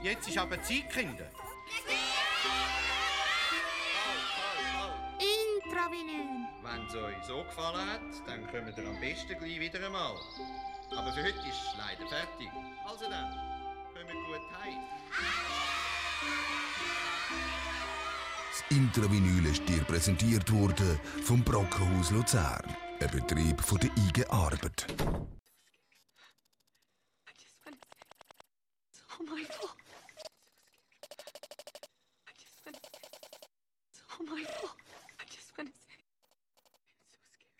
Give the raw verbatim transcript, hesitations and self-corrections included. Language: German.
Jetzt ist aber Zeit, Kinder. Intravenös. Wenn es euch so gefallen hat, dann kommt ihr am besten gleich wieder einmal. Aber für heute ist es leider fertig. Also dann, kommt gut heim. Das Intravinyl ist dir präsentiert worden vom Brockenhaus Luzern, ein Betrieb von der I G Arbeit. Oh mein Gott.